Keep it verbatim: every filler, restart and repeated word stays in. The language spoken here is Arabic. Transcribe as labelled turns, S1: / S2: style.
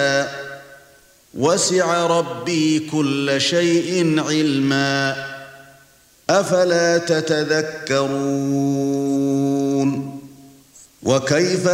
S1: وسع ربي كل شيء علما أفلا تتذكرون وكيف